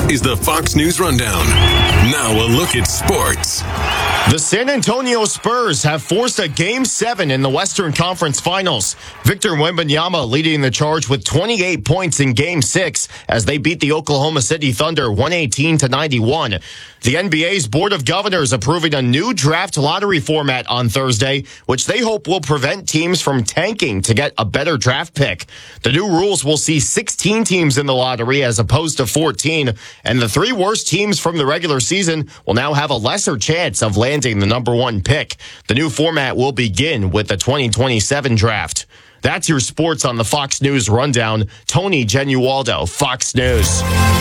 is the Fox News Rundown. Now a look at sports. The San Antonio Spurs have forced a Game 7 in the Western Conference Finals. Victor Wembanyama leading the charge with 28 points in Game 6 as they beat the Oklahoma City Thunder 118-91. The NBA's Board of Governors approving a new draft lottery format on Thursday, which they hope will prevent teams from tanking to get a better draft pick. The new rules will see 16 teams in the lottery as opposed to 14, and the 3 worst teams from the regular season will now have a lesser chance of landing the number 1 pick. The new format will begin with the 2027 draft. That's your sports on the Fox News Rundown. Tony Genualdo, Fox News.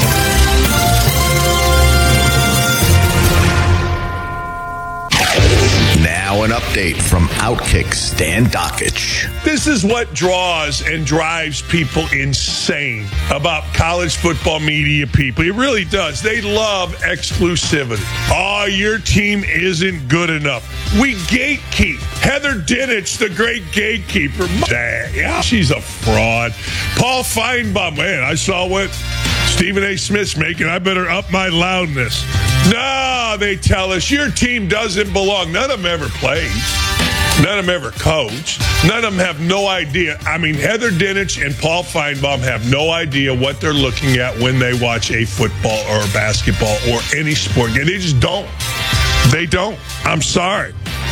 Now an update from Outkick Stan Dockich. This is what draws and drives people insane about college football media people. It really does. They love exclusivity. Oh, your team isn't good enough. We gatekeep. Heather Dinich, the great gatekeeper. Yeah, she's a fraud. Paul Feinbaum, man, I saw what Stephen A. Smith's making. I better up my loudness. No, they tell us your team doesn't belong. None of them ever played. None of them ever coached. None of them have no idea. I mean, Heather Dinich and Paul Feinbaum have no idea what they're looking at when they watch a football or a basketball or any sport. They just don't. They don't. I'm sorry.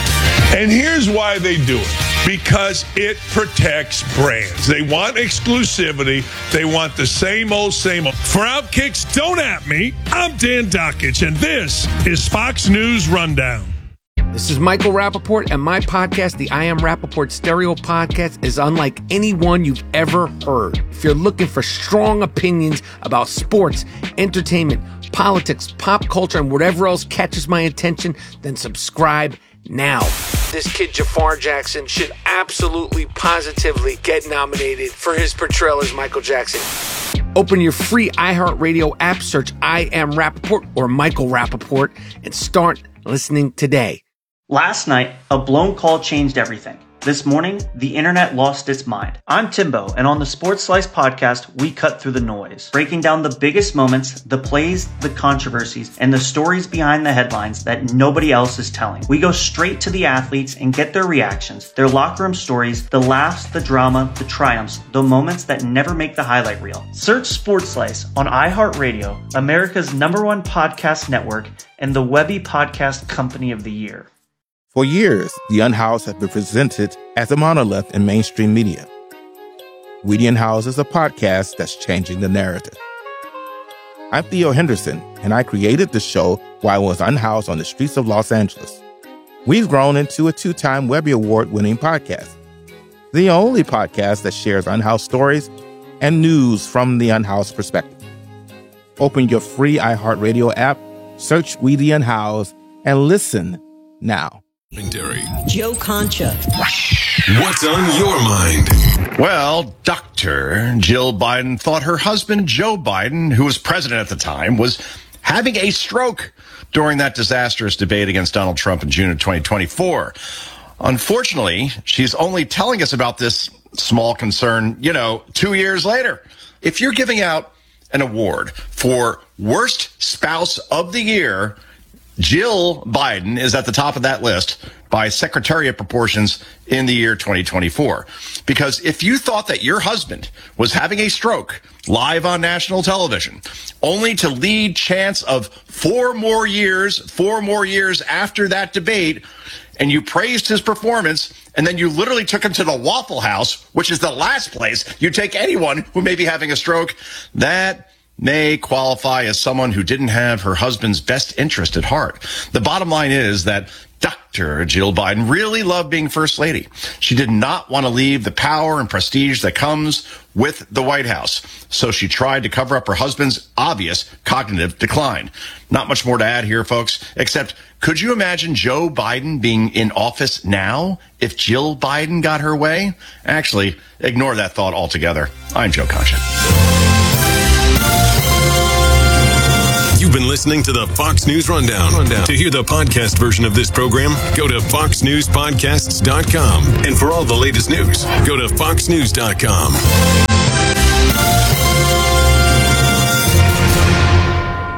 And here's why they do it. Because it protects brands. They want exclusivity. They want the same old, same old. For Outkicks, don't at me. I'm Dan Dockich, and this is Fox News Rundown. This is Michael Rappaport, and my podcast, the I Am Rappaport Stereo Podcast, is unlike any one you've ever heard. If you're looking for strong opinions about sports, entertainment, politics, pop culture, and whatever else catches my attention, then subscribe now. This kid Jafar Jackson should absolutely, positively get nominated for his portrayal as Michael Jackson. Open your free iHeartRadio app, search I Am Rappaport or Michael Rappaport, and start listening today. Last night, a blown call changed everything. This morning, the internet lost its mind. I'm Timbo, and on the Sports Slice podcast, we cut through the noise, breaking down the biggest moments, the plays, the controversies, and the stories behind the headlines that nobody else is telling. We go straight to the athletes and get their reactions, their locker room stories, the laughs, the drama, the triumphs, the moments that never make the highlight reel. Search Sports Slice on iHeartRadio, America's #1 podcast network, and the Webby Podcast Company of the Year. For years, The Unhoused has been presented as a monolith in mainstream media. We The Unhoused is a podcast that's changing the narrative. I'm Theo Henderson, and I created the show while I was unhoused on the streets of Los Angeles. We've grown into a 2-time Webby Award-winning podcast, the only podcast that shares unhoused stories and news from the unhoused perspective. Open your free iHeartRadio app, search We The Unhoused, and listen now. Joe Concha. What's on your mind? Well, Dr. Jill Biden thought her husband, Joe Biden, who was president at the time, was having a stroke during that disastrous debate against Donald Trump in June of 2024. Unfortunately, she's only telling us about this small concern, 2 years later. If you're giving out an award for Worst Spouse of the Year, Jill Biden is at the top of that list by secretariat proportions in the year 2024. Because if you thought that your husband was having a stroke live on national television, only to lead chants of 4 more years after that debate, and you praised his performance, and then you literally took him to the Waffle House, which is the last place you take anyone who may be having a stroke, that may qualify as someone who didn't have her husband's best interest at heart. The bottom line is that Dr. Jill Biden really loved being First Lady. She did not want to leave the power and prestige that comes with the White House. So she tried to cover up her husband's obvious cognitive decline. Not much more to add here, folks, except could you imagine Joe Biden being in office now if Jill Biden got her way? Actually, ignore that thought altogether. I'm Joe Concha. You've been listening to the Fox News Rundown. To hear the podcast version of this program, go to foxnewspodcasts.com. And for all the latest news, go to foxnews.com.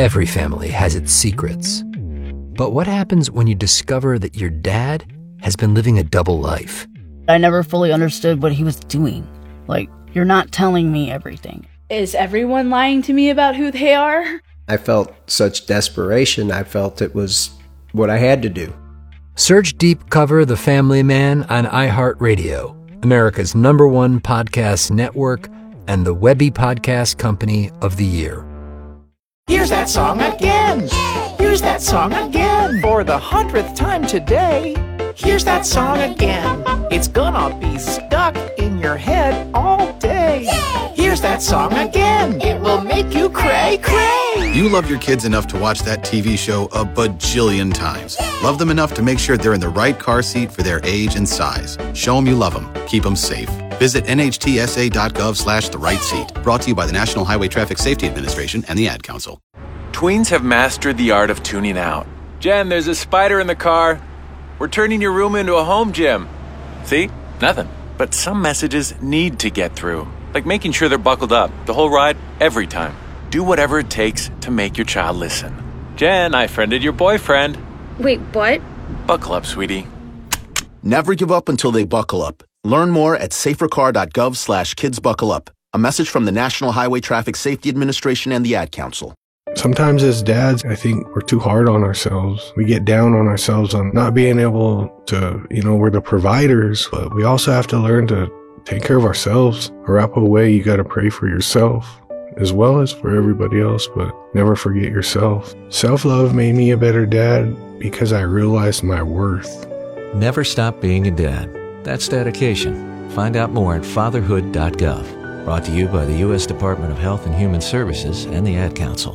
Every family has its secrets. But what happens when you discover that your dad has been living a double life? I never fully understood what he was doing. Like, you're not telling me everything. Is everyone lying to me about who they are? I felt such desperation. I felt it was what I had to do. Search Deep Cover The Family Man on iHeartRadio, America's #1 podcast network and the Webby Podcast Company of the Year. Here's that song again. Here's that song again. For the 100th time today. Here's that song again. It's gonna be stuck in your head all day. Here's that song again. It will make you cray, cray. You love your kids enough to watch that TV show a bajillion times. Love them enough to make sure they're in the right car seat for their age and size. Show them you love them. Keep them safe. Visit nhtsa.gov/the-right-seat. Brought to you by the National Highway Traffic Safety Administration and the Ad Council. Tweens have mastered the art of tuning out. Jen, there's a spider in the car. We're turning your room into a home gym. See? Nothing. But some messages need to get through. Like making sure they're buckled up the whole ride, every time. Do whatever it takes to make your child listen. Jen, I friended your boyfriend. Wait, what? Buckle up, sweetie. Never give up until they buckle up. Learn more at safercar.gov/kidsbuckleup. A message from the National Highway Traffic Safety Administration and the Ad Council. Sometimes as dads, I think we're too hard on ourselves. We get down on ourselves on not being able to, we're the providers, but we also have to learn to take care of ourselves. A wrap away, you got to pray for yourself as well as for everybody else, but never forget yourself. Self-love made me a better dad because I realized my worth. Never stop being a dad. That's dedication. Find out more at fatherhood.gov. Brought to you by the U.S. Department of Health and Human Services and the Ad Council.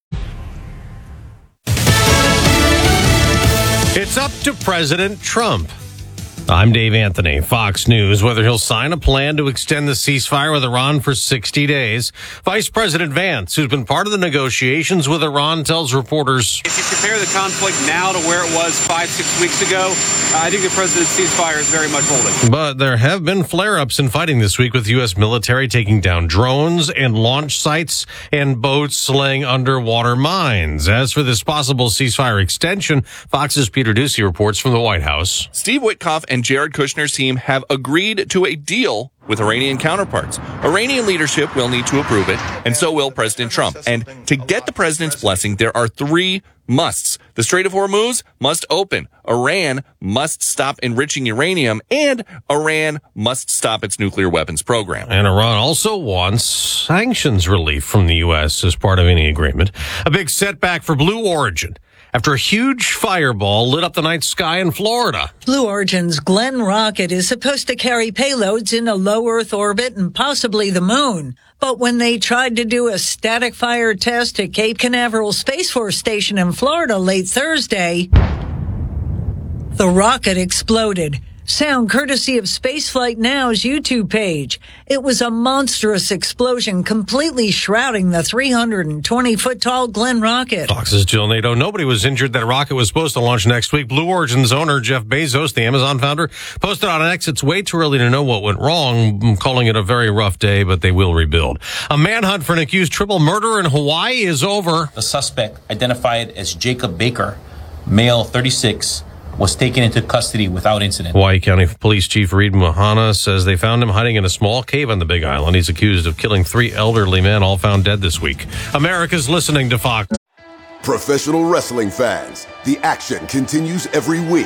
It's up to President Trump. I'm Dave Anthony, Fox News. Whether he'll sign a plan to extend the ceasefire with Iran for 60 days. Vice President Vance, who's been part of the negotiations with Iran, tells reporters, if you compare the conflict now to where it was 5-6 weeks ago, I think the president's ceasefire is very much holding. But there have been flare-ups in fighting this week with U.S. military taking down drones and launch sites and boats laying underwater mines. As for this possible ceasefire extension, Fox's Peter Doocy reports from the White House. Steve Witkoff and Jared Kushner's team have agreed to a deal with Iranian counterparts. Iranian leadership will need to approve it, and so will President Trump. And to get the president's blessing, there are 3 musts. The Strait of Hormuz must open. Iran must stop enriching uranium, and Iran must stop its nuclear weapons program. And Iran also wants sanctions relief from the U.S. as part of any agreement. A big setback for Blue Origin after a huge fireball lit up the night sky in Florida. Blue Origin's Glenn rocket is supposed to carry payloads into low Earth orbit and possibly the moon. But when they tried to do a static fire test at Cape Canaveral Space Force Station in Florida late Thursday, the rocket exploded. Sound courtesy of Spaceflight Now's YouTube page. It was a monstrous explosion, completely shrouding the 320-foot-tall Glenn rocket. Fox's Jill Nato. Nobody was injured. That rocket was supposed to launch next week. Blue Origin's owner, Jeff Bezos, the Amazon founder, posted on X, it's way too early to know what went wrong. I'm calling it a very rough day, but they will rebuild. A manhunt for an accused triple murder in Hawaii is over. The suspect, identified as Jacob Baker, male 36, was taken into custody without incident. Hawaii County Police Chief Reed Mahana says they found him hiding in a small cave on the Big Island. He's accused of killing 3 elderly men, all found dead this week. America's listening to Fox. Professional wrestling fans, the action continues every week.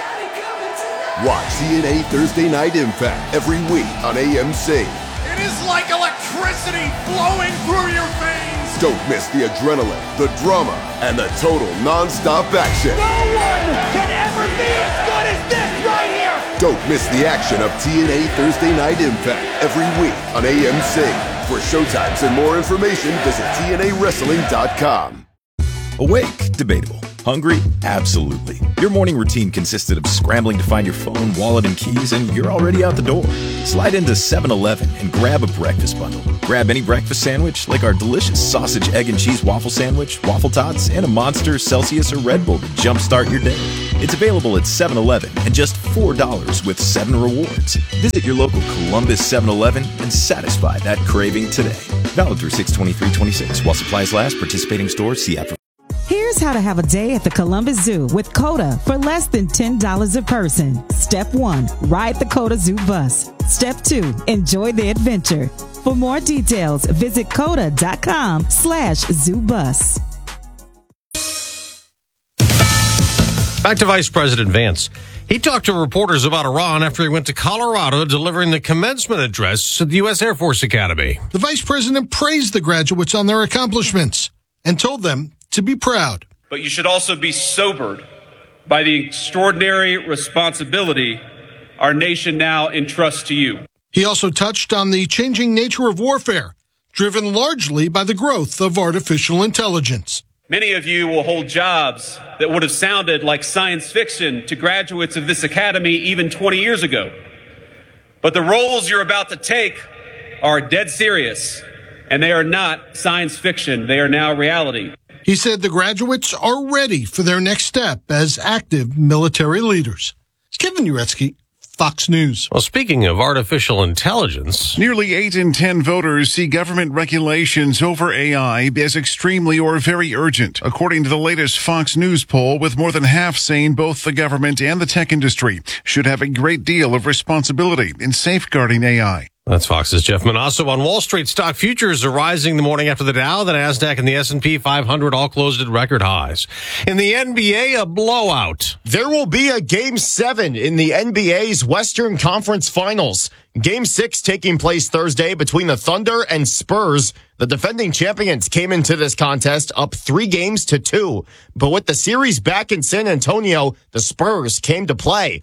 Watch TNA Thursday Night Impact every week on AMC. It is like electricity flowing through your veins. Don't miss the adrenaline, the drama, and the total non-stop action. No one can ever be as good as this right here. Don't miss the action of TNA Thursday Night Impact every week on AMC. For showtimes and more information, visit TNAWrestling.com. Awake, debatable. Hungry? Absolutely. Your morning routine consisted of scrambling to find your phone, wallet, and keys, and you're already out the door. Slide into 7-Eleven and grab a breakfast bundle. Grab any breakfast sandwich, like our delicious sausage, egg, and cheese waffle sandwich, waffle tots, and a Monster, Celsius, or Red Bull to jumpstart your day. It's available at 7-Eleven and just $4 with 7 rewards. Visit your local Columbus 7-Eleven and satisfy that craving today. Valid through 6/23/26 while supplies last. Participating stores. See app for. Here's how to have a day at the Columbus Zoo with COTA for less than $10 a person. Step 1, ride the COTA Zoo bus. Step 2, enjoy the adventure. For more details, visit COTA.com/ZooBus. Back to Vice President Vance. He talked to reporters about Iran after he went to Colorado delivering the commencement address at the U.S. Air Force Academy. The vice president praised the graduates on their accomplishments and told them to be proud. But you should also be sobered by the extraordinary responsibility our nation now entrusts to you. He also touched on the changing nature of warfare, driven largely by the growth of artificial intelligence. Many of you will hold jobs that would have sounded like science fiction to graduates of this academy even 20 years ago. But the roles you're about to take are dead serious, and they are not science fiction. They are now reality. He said the graduates are ready for their next step as active military leaders. It's Kevin Uretsky, Fox News. Well, speaking of artificial intelligence, nearly 8 in 10 voters see government regulations over AI as extremely or very urgent, according to the latest Fox News poll, with more than half saying both the government and the tech industry should have a great deal of responsibility in safeguarding AI. That's Fox's Jeff Manasso. On Wall Street, stock futures are rising the morning after the Dow, the NASDAQ, and the S&P 500 all closed at record highs. In the NBA, a blowout. There will be a Game 7 in the NBA's Western Conference Finals. Game 6 taking place Thursday between the Thunder and Spurs. The defending champions came into this contest up 3-2. But with the series back in San Antonio, the Spurs came to play.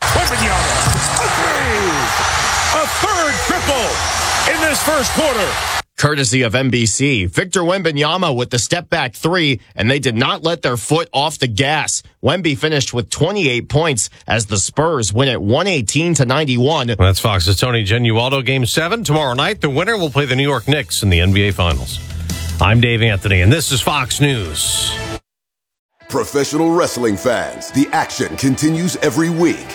A third triple in this first quarter. Courtesy of NBC, Victor Wembanyama with the step-back 3, and they did not let their foot off the gas. Wemby finished with 28 points as the Spurs win at 118-91. That's Fox's Tony Genualdo. Game 7 tomorrow night. The winner will play the New York Knicks in the NBA Finals. I'm Dave Anthony, and this is Fox News. Professional wrestling fans, the action continues every week.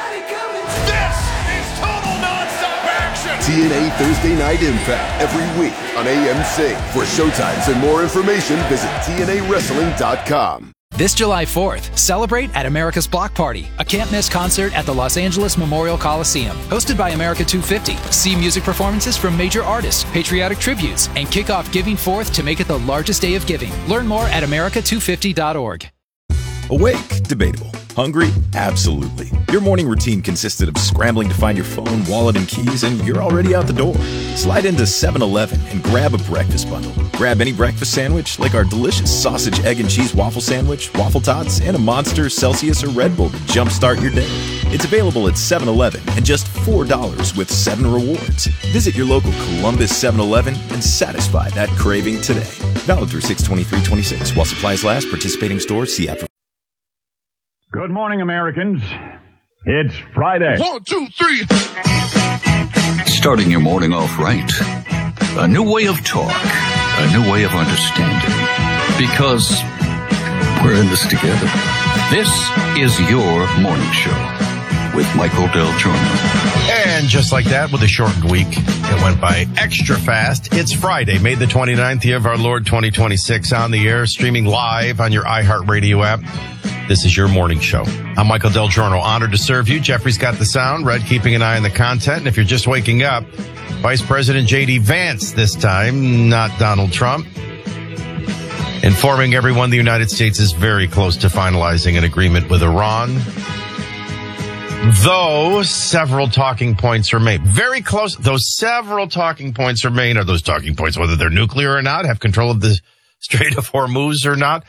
TNA Thursday Night Impact every week on AMC. For showtimes and more information, visit TNAWrestling.com. This July 4th, celebrate at America's Block Party, a can't-miss concert at the Los Angeles Memorial Coliseum. Hosted by America 250. See music performances from major artists, patriotic tributes, and kick off Giving Forth to make it the largest day of giving. Learn more at America250.org. Awake? Debatable. Hungry? Absolutely. Your morning routine consisted of scrambling to find your phone, wallet, and keys, and you're already out the door. Slide into 7-Eleven and grab a breakfast bundle. Grab any breakfast sandwich, like our delicious sausage, egg, and cheese waffle sandwich, waffle tots, and a Monster, Celsius, or Red Bull to jumpstart your day. It's available at 7-Eleven and just $4 with 7 rewards. Visit your local Columbus 7-Eleven and satisfy that craving today. Valid through 6/23/26 while supplies last. Participating stores. See app for. Good morning, Americans. It's Friday. 1, 2, 3. Starting your morning off right. A new way of talk. A new way of understanding. Because we're in this together. This is your morning show with Michael Del Giorno. And just like that, with a shortened week, it went by extra fast. It's Friday, May the 29th, year of our Lord 2026, on the air, streaming live on your iHeartRadio app. This is your morning show. I'm Michael Del Giorno, honored to serve you. Jeffrey's got the sound, Red keeping an eye on the content. And if you're just waking up, Vice President J.D. Vance this time, not Donald Trump, informing everyone the United States is very close to finalizing an agreement with Iran. Though several talking points are made. Very close. Those several talking points are made. Are those talking points whether they're nuclear or not, have control of the Strait of Hormuz or not?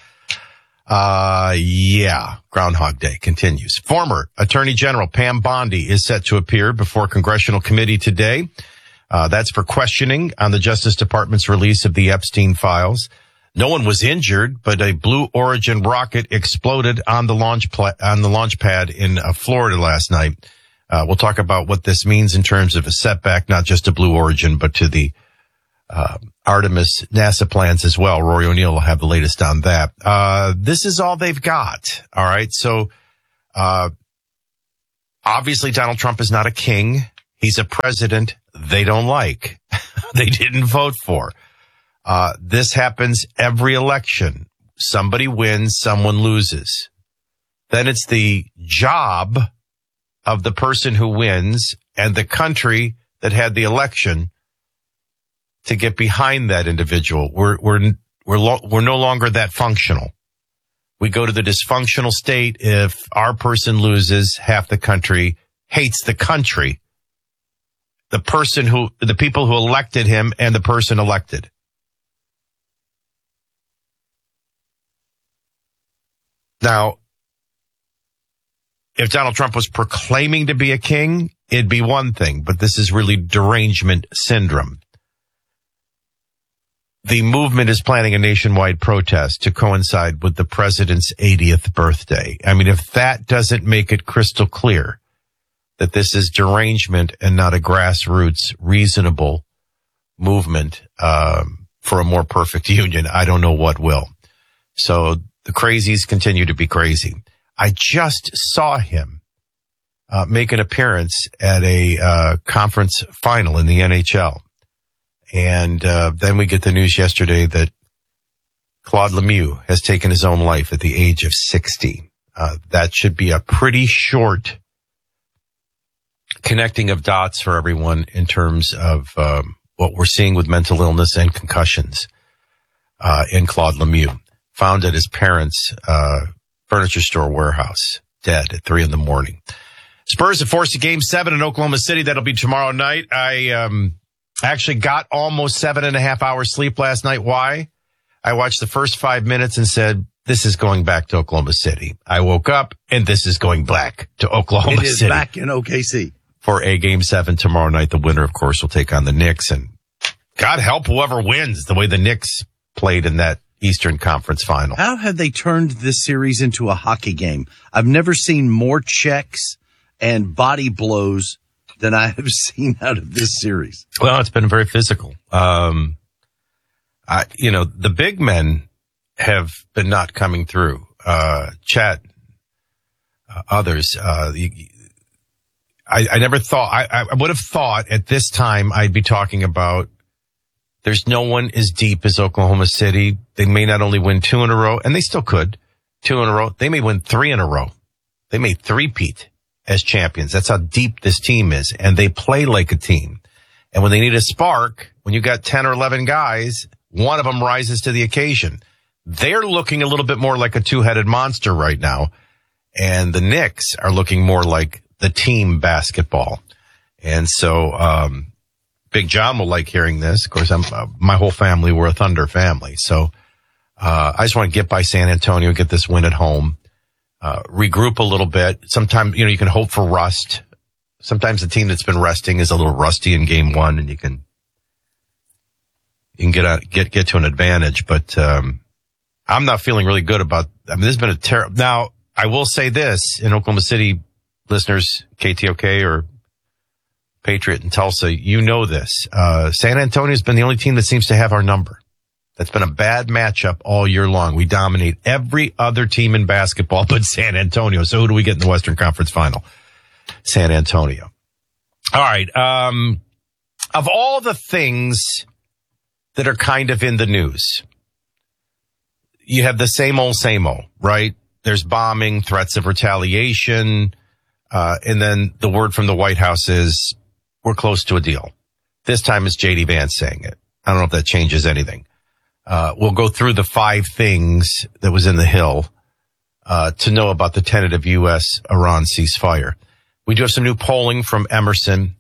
Yeah. Groundhog Day continues. Former Attorney General Pam Bondi is set to appear before a congressional committee today. That's for questioning on the Justice Department's release of the Epstein files. No one was injured, but a Blue Origin rocket exploded on the launch pad in Florida last night. We'll talk about what this means in terms of a setback, not just to Blue Origin, but to the Artemis NASA plans as well. Rory O'Neill will have the latest on that. This is all they've got. All right. So, obviously Donald Trump is not a king. He's a president they don't like. They didn't vote for. This happens every election. Somebody wins, someone loses. Then it's the job of the person who wins and the country that had the election to get behind that individual. We're no longer that functional. We go to the dysfunctional state if our person loses, half the country hates the country. The people who elected him and the person elected. Now, if Donald Trump was proclaiming to be a king, it'd be one thing, but this is really derangement syndrome. The movement is planning a nationwide protest to coincide with the president's 80th birthday. I mean, if that doesn't make it crystal clear that this is derangement and not a grassroots, reasonable movement for a more perfect union, I don't know what will. So the crazies continue to be crazy. I just saw him make an appearance at a conference final in the NHL. And then we get the news yesterday that Claude Lemieux has taken his own life at the age of 60. That should be a pretty short connecting of dots for everyone in terms of what we're seeing with mental illness and concussions in Claude Lemieux. Found at his parents' furniture store warehouse, dead at 3 a.m. Spurs have forced a Game 7 in Oklahoma City. That'll be tomorrow night. I actually got almost 7.5 hours sleep last night. Why? I watched the first 5 minutes and said, this is going back to Oklahoma City. I woke up and this is going back to Oklahoma City. It is back in OKC. For a Game 7 tomorrow night. The winner, of course, will take on the Knicks. And God help whoever wins the way the Knicks played in that Eastern Conference final. How have they turned this series into a hockey game? I've never seen more checks and body blows than I have seen out of this series. Well, it's been very physical. The big men have been not coming through. Chat, others, I never thought, I would have thought at this time I'd be talking about there's no one as deep as Oklahoma City. They may not only win 2 in a row, and they still could, 2 in a row. They may win 3 in a row. They may three-peat as champions. That's how deep this team is, and they play like a team. And when they need a spark, when you got 10 or 11 guys, one of them rises to the occasion. They're looking a little bit more like a two-headed monster right now, and the Knicks are looking more like the team basketball. And so, Big John will like hearing this. Of course, my whole family, we're a Thunder family. So, I just want to get by San Antonio, get this win at home, regroup a little bit. Sometimes, you can hope for rust. Sometimes the team that's been resting is a little rusty in Game 1 and you can get to an advantage. But, I'm not feeling really good about, this has been a terrible. Now, I will say this in Oklahoma City, listeners, KTOK or Patriot in Tulsa, you know this. San Antonio's been the only team that seems to have our number. That's been a bad matchup all year long. We dominate every other team in basketball but San Antonio. So who do we get in the Western Conference Final? San Antonio. All right. Of all the things that are kind of in the news, you have the same old, right? There's bombing, threats of retaliation, and then the word from the White House is we're close to a deal. This time it's J.D. Vance saying it. I don't know if that changes anything. We'll go through the 5 things that was in the Hill to know about the tentative U.S.-Iran ceasefire. We do have some new polling from Emerson.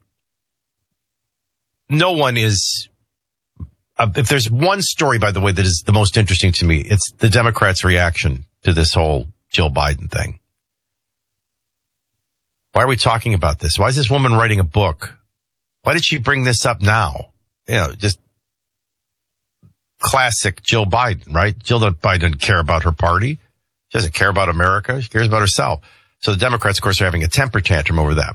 No one is... if there's one story, by the way, that is the most interesting to me, it's the Democrats' reaction to this whole Jill Biden thing. Why are we talking about this? Why is this woman writing a book? Why did she bring this up now? classic Jill Biden, right? Jill Biden doesn't care about her party. She doesn't care about America. She cares about herself. So the Democrats, of course, are having a temper tantrum over that.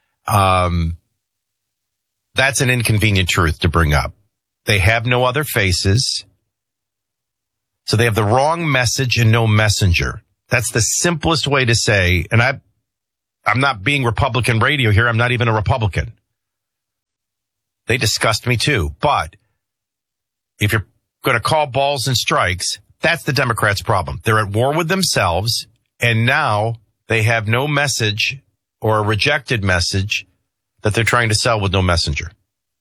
That's an inconvenient truth to bring up. They have no other faces. So they have the wrong message and no messenger. That's the simplest way to say, and I'm not being Republican radio here. I'm not even a Republican. They disgust me too. But if you're going to call balls and strikes, that's the Democrats' problem. They're at war with themselves, and now they have no message or a rejected message that they're trying to sell with no messenger.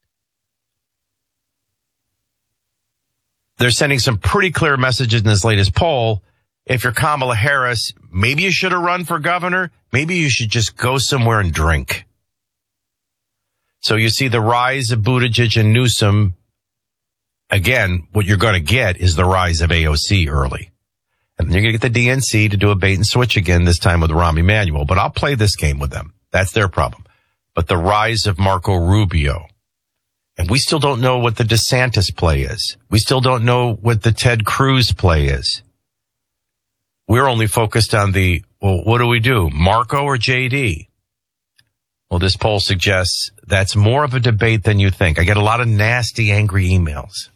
They're sending some pretty clear messages in this latest poll. If you're Kamala Harris, maybe you should have run for governor. Maybe you should just go somewhere and drink. So you see the rise of Buttigieg and Newsom. Again, what you're going to get is the rise of AOC early. And you're going to get the DNC to do a bait and switch again, this time with Rahm Emanuel. But I'll play this game with them. That's their problem. But the rise of Marco Rubio. And we still don't know what the DeSantis play is. We still don't know what the Ted Cruz play is. We're only focused on what do we do? Marco or JD? Well, this poll suggests that's more of a debate than you think. I get a lot of nasty, angry emails.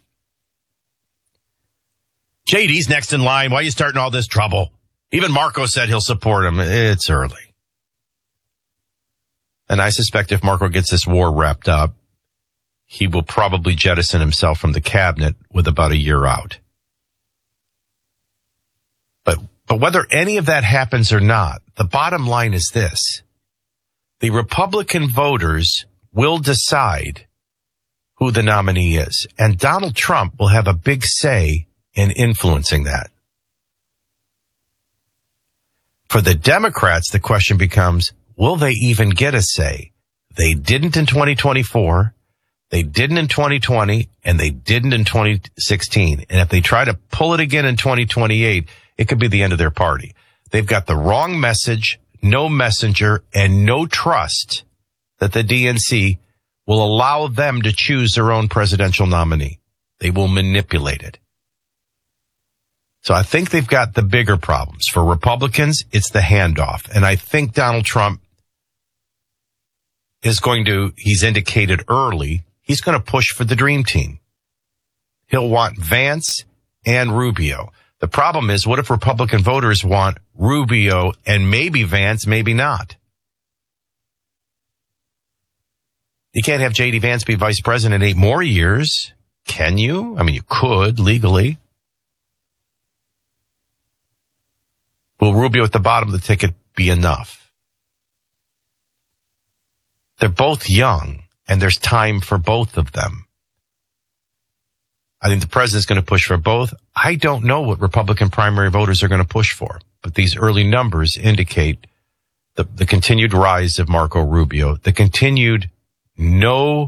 JD's next in line. Why are you starting all this trouble? Even Marco said he'll support him. It's early. And I suspect if Marco gets this war wrapped up, he will probably jettison himself from the cabinet with about a year out. But whether any of that happens or not, the bottom line is this. The Republican voters will decide who the nominee is, and Donald Trump will have a big say in influencing that. For the Democrats, the question becomes, will they even get a say? They didn't in 2024. They didn't in 2020, and they didn't in 2016. And if they try to pull it again in 2028, it could be the end of their party. They've got the wrong message, no messenger, and no trust that the DNC will allow them to choose their own presidential nominee. They will manipulate it. So I think they've got the bigger problems. For Republicans, it's the handoff. And I think Donald Trump is he's indicated early, he's going to push for the dream team. He'll want Vance and Rubio. The problem is, what if Republican voters want Rubio and maybe Vance, maybe not? You can't have J.D. Vance be vice president 8 more years, can you? I mean, you could legally. Will Rubio at the bottom of the ticket be enough? They're both young, and there's time for both of them. I think the president's going to push for both. I don't know what Republican primary voters are going to push for, but these early numbers indicate the continued rise of Marco Rubio, the continued no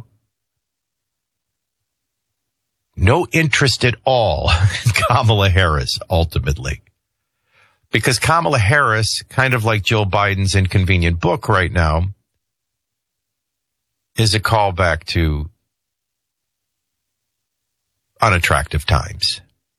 interest at all in Kamala Harris, ultimately. Because Kamala Harris, kind of like Joe Biden's inconvenient book right now, is a callback to unattractive times.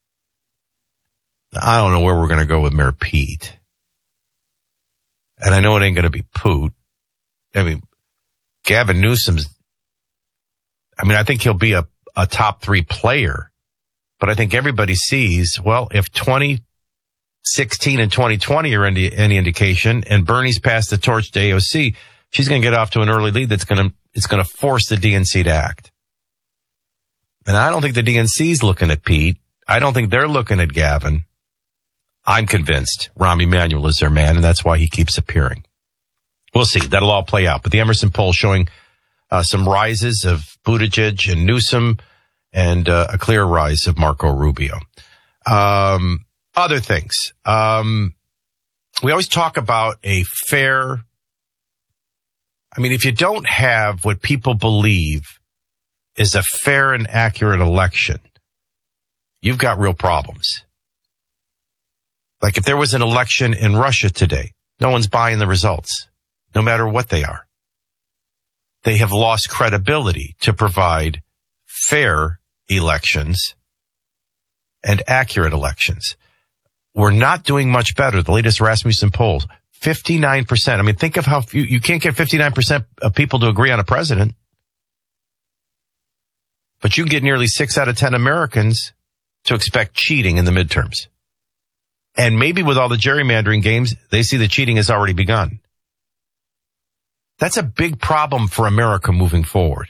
I don't know where we're going to go with Mayor Pete. And I know it ain't going to be Poot. I mean, Gavin Newsom's, I think he'll be a top 3 player. But I think everybody sees, well, if 2016 and 2020 are any indication, and Bernie's passed the torch to AOC, she's going to get off to an early lead it's going to force the DNC to act. And I don't think the DNC's looking at Pete. I don't think they're looking at Gavin. I'm convinced Rahm Emanuel is their man, and that's why he keeps appearing. We'll see. That'll all play out. But the Emerson poll showing some rises of Buttigieg and Newsom and a clear rise of Marco Rubio. Other things. We always talk about a fair... if you don't have what people believe is a fair and accurate election, you've got real problems. Like if there was an election in Russia today, no one's buying the results, no matter what they are. They have lost credibility to provide fair elections and accurate elections. We're not doing much better. The latest Rasmussen poll, 59%. I mean, think of how you can't get 59% of people to agree on a president. But you can get nearly 6 out of 10 Americans to expect cheating in the midterms. And maybe with all the gerrymandering games, they see the cheating has already begun. That's a big problem for America moving forward.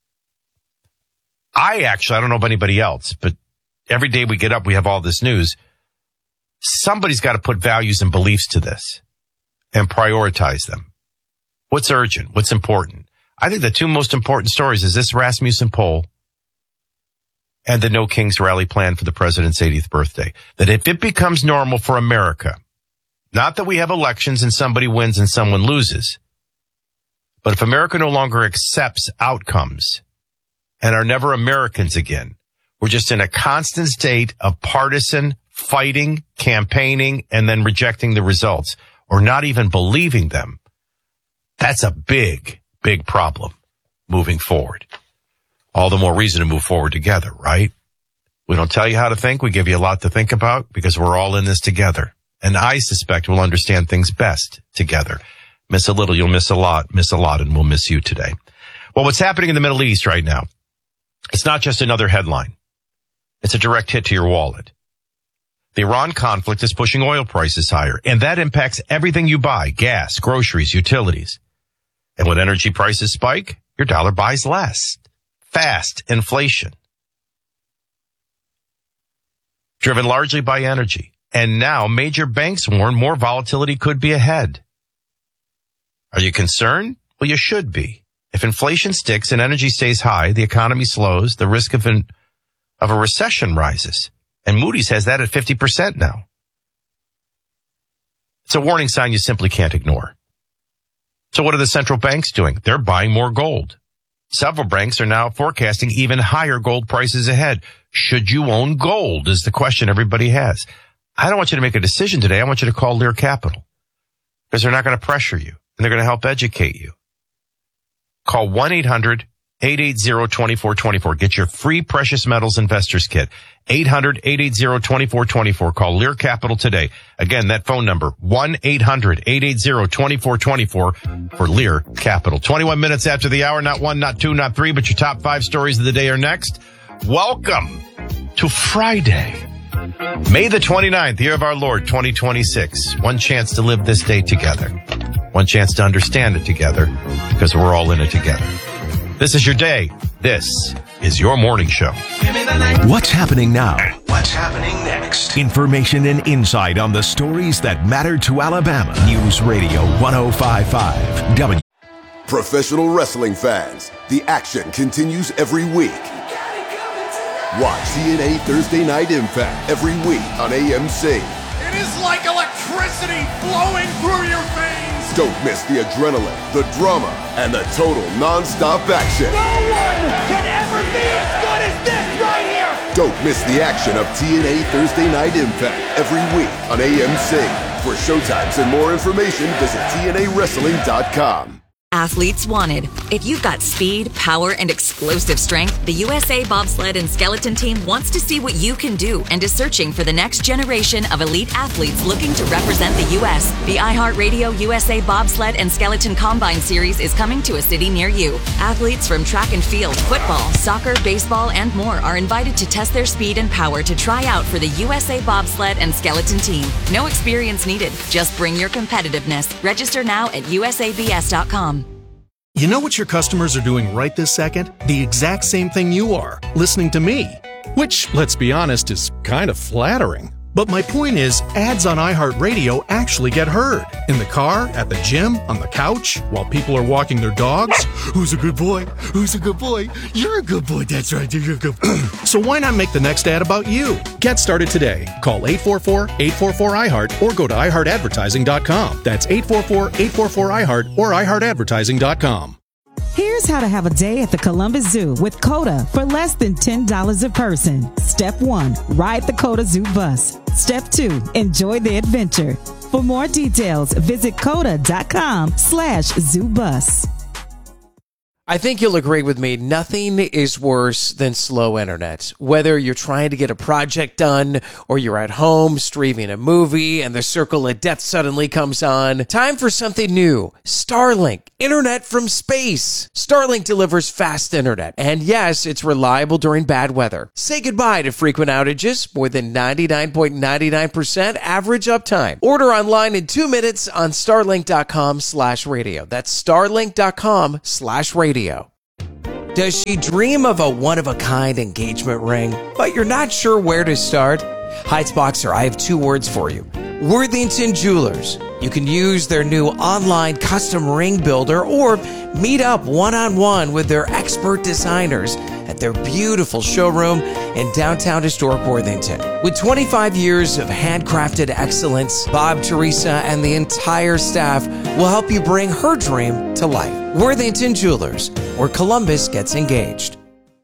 I don't know about anybody else, but every day we get up, we have all this news. Somebody's got to put values and beliefs to this and prioritize them. What's urgent? What's important? I think the two most important stories is this Rasmussen poll and the No Kings rally plan for the president's 80th birthday. That if it becomes normal for America, not that we have elections and somebody wins and someone loses, but if America no longer accepts outcomes and are never Americans again, we're just in a constant state of partisan fighting, campaigning, and then rejecting the results or not even believing them. That's a big, big problem moving forward. All the more reason to move forward together, right? We don't tell you how to think. We give you a lot to think about because we're all in this together. And I suspect we'll understand things best together. Miss a little, you'll miss a lot, and we'll miss you today. Well, what's happening in the Middle East right now, it's not just another headline. It's a direct hit to your wallet. The Iran conflict is pushing oil prices higher, and that impacts everything you buy, gas, groceries, utilities. And when energy prices spike, your dollar buys less. Fast inflation. Driven largely by energy. And now major banks warn more volatility could be ahead. Are you concerned? Well, you should be. If inflation sticks and energy stays high, the economy slows, the risk of a recession rises. And Moody's has that at 50% now. It's a warning sign you simply can't ignore. So what are the central banks doing? They're buying more gold. Several banks are now forecasting even higher gold prices ahead. Should you own gold is the question everybody has. I don't want you to make a decision today. I want you to call Lear Capital because they're not going to pressure you and they're going to help educate you. Call 1-800-880-2424. Get your free precious metals investors kit. 800-880-2424. Call Lear Capital today. Again, that phone number, 1-800-880-2424 for Lear Capital. 21 minutes after the hour, not one, not two, not three, but your top 5 stories of the day are next. Welcome to Friday, May the 29th, year of our Lord, 2026. One chance to live this day together. One chance to understand it together because we're all in it together. This is your day. This is your morning show. What's happening now? What's happening next? Information and insight on the stories that matter to Alabama. News Radio 105.5 W. Professional wrestling fans, the action continues every week. Watch TNA Thursday Night Impact every week on AMC. It is like electricity flowing through your veins. Don't miss the adrenaline, the drama, and the total non-stop action. No one can ever be as good as this right here. Don't miss the action of TNA Thursday Night Impact every week on AMC. For showtimes and more information, visit TNAWrestling.com. Athletes wanted. If you've got speed, power, and explosive strength, the USA Bobsled and Skeleton Team wants to see what you can do and is searching for the next generation of elite athletes looking to represent the U.S. The iHeartRadio USA Bobsled and Skeleton Combine Series is coming to a city near you. Athletes from track and field, football, soccer, baseball, and more are invited to test their speed and power to try out for the USA Bobsled and Skeleton Team. No experience needed. Just bring your competitiveness. Register now at usabs.com. You know what your customers are doing right this second? The exact same thing you are, listening to me. Which, let's be honest, is kind of flattering. But my point is, ads on iHeartRadio actually get heard. In the car, at the gym, on the couch, while people are walking their dogs. Who's a good boy? Who's a good boy? You're a good boy, that's right, you're a good boy. So why not make the next ad about you? Get started today. Call 844-844-iHeart or go to iHeartAdvertising.com. That's 844-844-iHeart or iHeartAdvertising.com. Here's how to have a day at the Columbus Zoo with COTA for less than $10 a person. Step 1, ride the COTA Zoo bus. Step 2, enjoy the adventure. For more details, visit COTA.com/ZooBus. I think you'll agree with me. Nothing is worse than slow internet. Whether you're trying to get a project done or you're at home streaming a movie and the circle of death suddenly comes on. Time for something new. Starlink. Internet from space. Starlink delivers fast internet. And yes, it's reliable during bad weather. Say goodbye to frequent outages. More than 99.99% average uptime. Order online in 2 minutes on starlink.com/radio. That's starlink.com/radio. Does she dream of a one-of-a-kind engagement ring, but you're not sure where to start? Heights Boxer, I have 2 words for you. Worthington Jewelers. You can use their new online custom ring builder or meet up one-on-one with their expert designers at their beautiful showroom in downtown historic Worthington. With 25 years of handcrafted excellence, Bob, Teresa, and the entire staff will help you bring her dream to life. Worthington Jewelers, where Columbus gets engaged.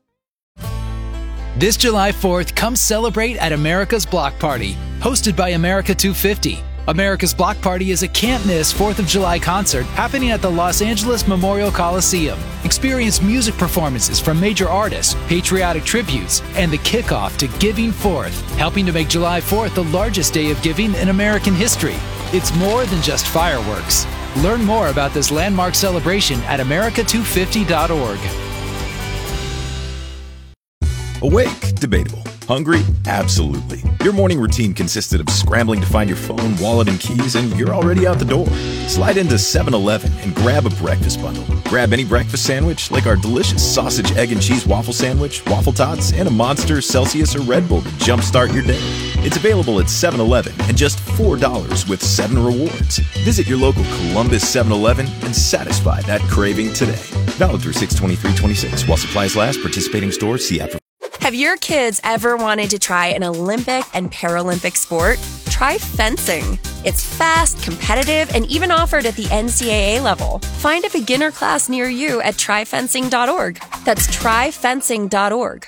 This July 4th, come celebrate at America's Block Party, hosted by America 250. America's Block Party is a can't-miss 4th of July concert happening at the Los Angeles Memorial Coliseum. Experience music performances from major artists, patriotic tributes, and the kickoff to Giving Forth, helping to make July 4th the largest day of giving in American history. It's more than just fireworks. Learn more about this landmark celebration at america250.org. Awake? Debatable. Hungry? Absolutely. Your morning routine consisted of scrambling to find your phone, wallet, and keys, and you're already out the door. Slide into 7-Eleven and grab a breakfast bundle. Grab any breakfast sandwich, like our delicious sausage, egg, and cheese waffle sandwich, waffle tots, and a Monster, Celsius, or Red Bull to jumpstart your day. It's available at 7-Eleven and just $4 with 7 rewards. Visit your local Columbus 7-Eleven and satisfy that craving today. Valid through 6/23/26 while supplies last. Participating stores. See app for. Have your kids ever wanted to try an Olympic and Paralympic sport? Try fencing. It's fast, competitive, and even offered at the NCAA level. Find a beginner class near you at tryfencing.org. That's tryfencing.org.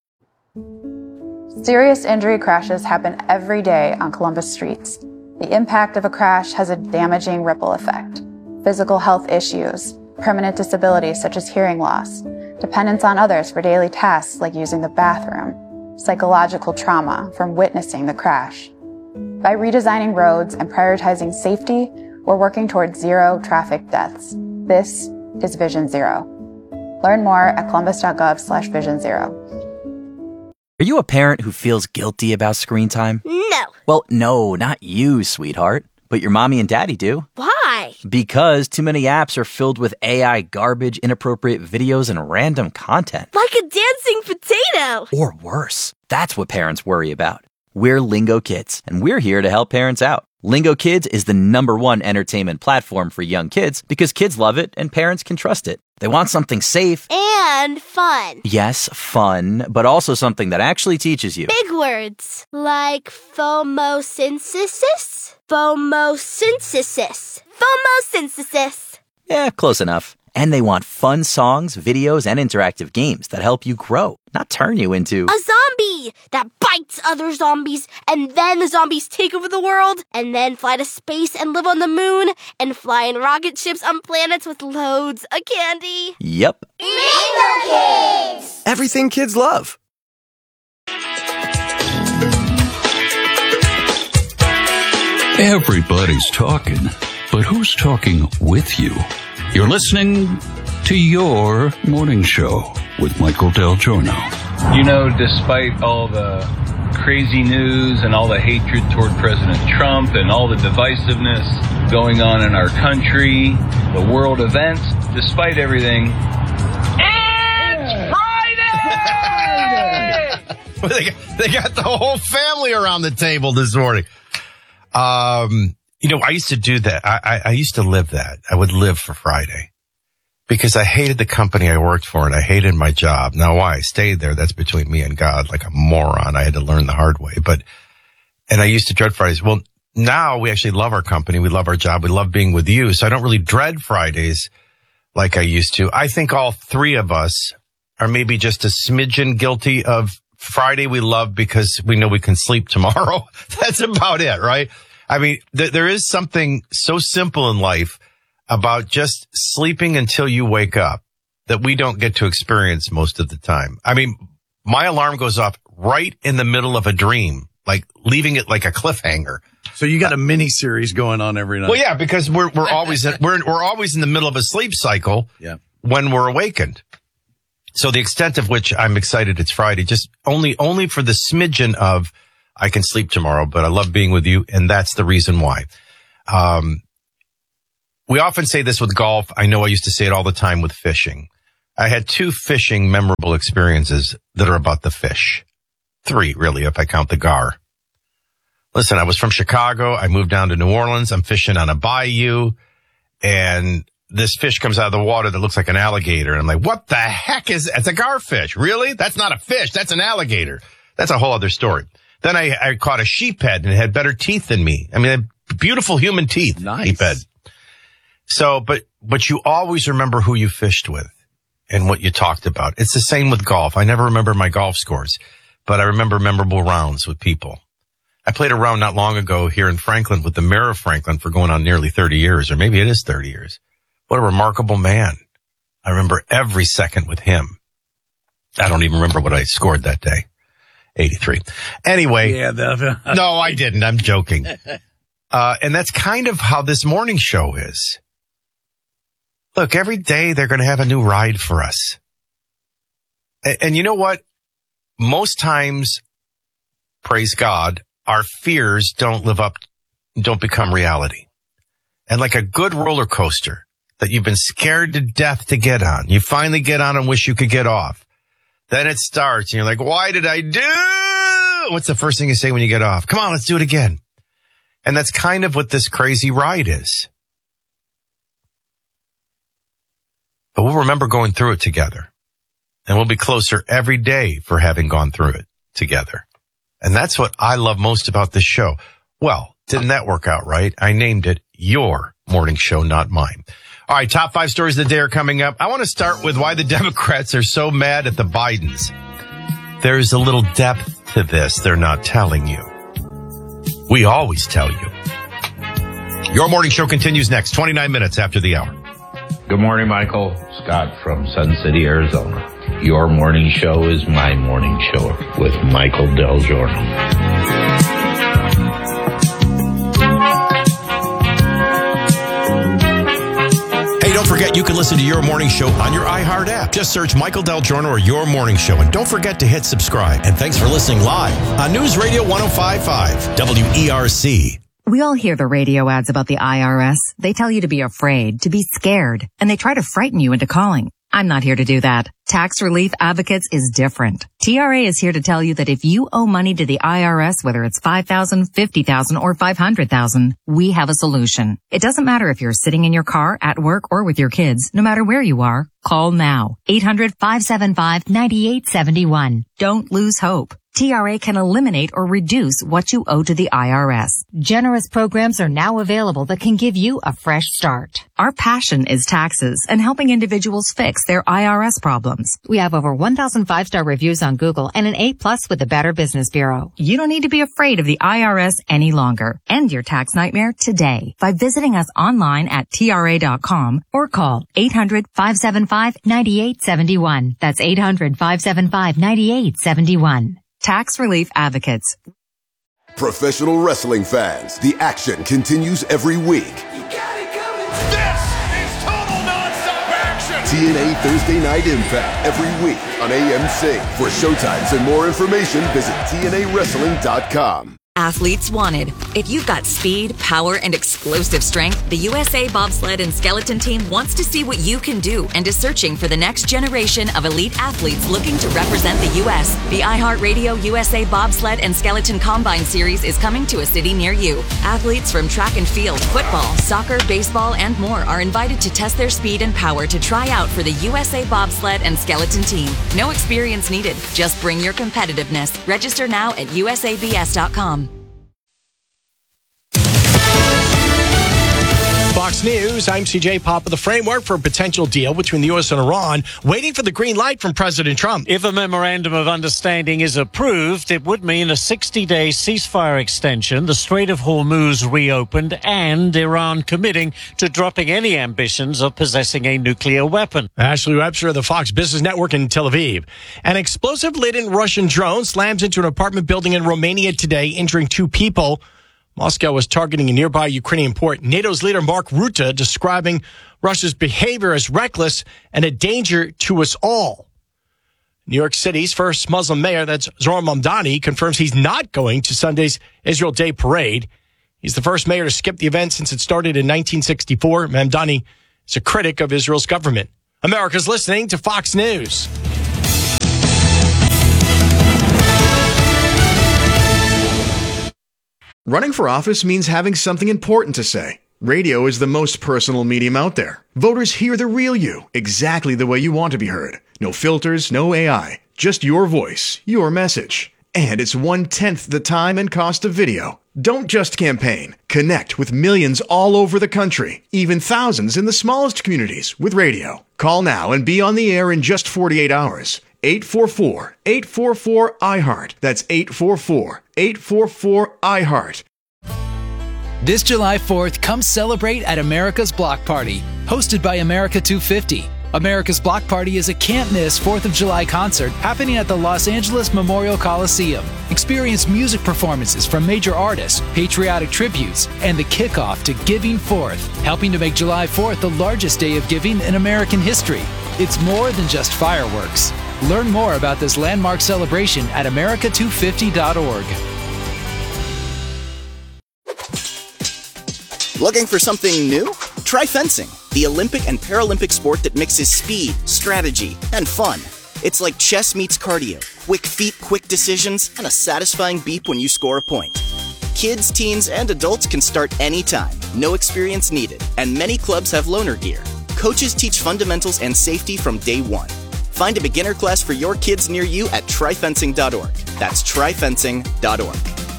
Serious injury crashes happen every day on Columbus streets. The impact of a crash has a damaging ripple effect. Physical health issues, permanent disabilities such as hearing loss, dependence on others for daily tasks like using the bathroom, psychological trauma from witnessing the crash. By redesigning roads and prioritizing safety, we're working towards 0 traffic deaths. This is Vision Zero. Learn more at columbus.gov/Vision Zero. Are you a parent who feels guilty about screen time? No. Well, no, not you, sweetheart. But your mommy and daddy do. Why? Because too many apps are filled with AI garbage, inappropriate videos, and random content. Like a dancing potato. Or worse. That's what parents worry about. We're Lingo Kids, and we're here to help parents out. Lingo Kids is the #1 entertainment platform for young kids because kids love it and parents can trust it. They want something safe. And fun. Yes, fun, but also something that actually teaches you. Big words. Like phomosynthesis? Phomosynthesis. Phomosynthesis. Yeah, close enough. And they want fun songs, videos, and interactive games that help you grow, not turn you into a zombie that bites other zombies, and then the zombies take over the world, and then fly to space and live on the moon, and fly in rocket ships on planets with loads of candy. Yep. Lingo Kids! Everything kids love. Everybody's talking, but who's talking with you? You're listening to Your Morning Show with Michael Del Giorno. You know, despite all the crazy news and all the hatred toward President Trump and all the divisiveness going on in our country, the world events, despite everything, it's Friday! They got the whole family around the table this morning. You know, I used to do that. I used to live that. I would live for Friday because I hated the company I worked for and I hated my job. Now, why I stayed there, that's between me and God, like a moron. I had to learn the hard way. And I used to dread Fridays. Well, now we actually love our company. We love our job. We love being with you. So I don't really dread Fridays like I used to. I think all 3 of us are maybe just a smidgen guilty of Friday we love because we know we can sleep tomorrow. That's about it, right? I mean, there is something so simple in life about just sleeping until you wake up. that we don't get to experience most of the time. I mean, my alarm goes off right in the middle of a dream, like leaving it like a cliffhanger. So you got a mini series going on every night. Well, yeah, because we're always we're always in the middle of a sleep cycle. Yeah. When we're awakened. So the extent of which I'm excited it's Friday, just only for the smidgen of I can sleep tomorrow, but I love being with you, and that's the reason why. We often say this with golf. I know I used to say it all the time with fishing. I had 2 fishing memorable experiences that are about the fish. 3, really, if I count the gar. Listen, I was from Chicago. I moved down to New Orleans. I'm fishing on a bayou, and this fish comes out of the water that looks like an alligator. And I'm like, what the heck is that? It's a garfish. Really? That's not a fish. That's an alligator. That's a whole other story. Then I caught a sheephead, and it had better teeth than me. I mean, beautiful human teeth. Nice. Sheephead. So, but you always remember who you fished with and what you talked about. It's the same with golf. I never remember my golf scores, but I remember memorable rounds with people. I played a round not long ago here in Franklin with the mayor of Franklin for going on nearly 30 years, or maybe it is 30 years. What a remarkable man. I remember every second with him. I don't even remember what I scored that day. 83. Anyway. Yeah, no, I didn't. I'm joking. And that's kind of how this morning show is. Look, every day they're going to have a new ride for us. And you know what? Most times, praise God, our fears don't become reality. And like a good roller coaster that you've been scared to death to get on, you finally get on and wish you could get off. Then it starts and you're like, why did I do? What's the first thing you say when you get off? Come on, let's do it again. And that's kind of what this crazy ride is. But we'll remember going through it together. And we'll be closer every day for having gone through it together. And that's what I love most about this show. Well, didn't that work out right? I named it Your Morning Show, not mine. All right, top 5 stories of the day are coming up. I want to start with why the Democrats are so mad at the Bidens. There's a little depth to this they're not telling you. We always tell you. Your Morning Show continues next, 29 minutes after the hour. Good morning, Michael. Scott from Sun City, Arizona. Your morning show is my morning show with Michael Del Giorno. Hey, don't forget you can listen to Your Morning Show on your iHeart app. Just search Michael Del Giorno or Your Morning Show. And don't forget to hit subscribe. And thanks for listening live on News Radio 105.5 WERC. We all hear the radio ads about the IRS. They tell you to be afraid, to be scared, and they try to frighten you into calling. I'm not here to do that. Tax Relief Advocates is different. TRA is here to tell you that if you owe money to the IRS, whether it's $5,000, $50,000, or $500,000, we have a solution. It doesn't matter if you're sitting in your car, at work, or with your kids. No matter where you are, call now. 800-575-9871. Don't lose hope. TRA can eliminate or reduce what you owe to the IRS. Generous programs are now available that can give you a fresh start. Our passion is taxes and helping individuals fix their IRS problems. We have over 1,000 5-star reviews on Google and an A+ with the Better Business Bureau. You don't need to be afraid of the IRS any longer. End your tax nightmare today by visiting us online at TRA.com or call 800-575-9871. That's 800-575-9871. Tax Relief Advocates. Professional wrestling fans, the action continues every week. This is total nonstop action! TNA Thursday Night Impact every week on AMC. For showtimes and more information, visit TNAWrestling.com. Athletes wanted. If you've got speed, power, and explosive strength, the USA Bobsled and Skeleton Team wants to see what you can do and is searching for the next generation of elite athletes looking to represent the U.S. The iHeartRadio USA Bobsled and Skeleton Combine Series is coming to a city near you. Athletes from track and field, football, soccer, baseball, and more are invited to test their speed and power to try out for the USA Bobsled and Skeleton Team. No experience needed. Just bring your competitiveness. Register now at usabs.com. Fox News. I'm CJ Papa. The framework for a potential deal between the U.S. and Iran, waiting for the green light from President Trump. If a memorandum of understanding is approved, it would mean a 60-day ceasefire extension, the Strait of Hormuz reopened, and Iran committing to dropping any ambitions of possessing a nuclear weapon. Ashley Webster of the Fox Business Network in Tel Aviv. An explosive-laden Russian drone slams into an apartment building in Romania today, injuring 2 people. Moscow was targeting a nearby Ukrainian port. NATO's leader Mark Rutte describing Russia's behavior as reckless and a danger to us all. New York City's first Muslim mayor, that's Zohran Mamdani, confirms he's not going to Sunday's Israel Day parade. He's the first mayor to skip the event since it started in 1964. Mamdani is a critic of Israel's government. America's listening to Fox News. Running for office means having something important to say. Radio is the most personal medium out there. Voters hear the real you, exactly the way you want to be heard. No filters, no AI, just your voice, your message. And it's 1/10 the time and cost of video. Don't just campaign. Connect with millions all over the country, even thousands in the smallest communities with radio. Call now and be on the air in just 48 hours. 844-844-iHeart. That's 844-844-iHeart. This July 4th, come celebrate at America's Block Party, hosted by America 250. America's Block Party is a can't-miss 4th of July concert happening at the Los Angeles Memorial Coliseum. Experience music performances from major artists, patriotic tributes, and the kickoff to Giving Forth, helping to make July 4th the largest day of giving in American history. It's more than just fireworks. Learn more about this landmark celebration at america250.org. Looking for something new? Try fencing, the Olympic and Paralympic sport that mixes speed, strategy, and fun. It's like chess meets cardio, quick feet, quick decisions, and a satisfying beep when you score a point. Kids, teens, and adults can start anytime, no experience needed, and many clubs have loaner gear. Coaches teach fundamentals and safety from day one. Find a beginner class for your kids near you at tryfencing.org. That's tryfencing.org.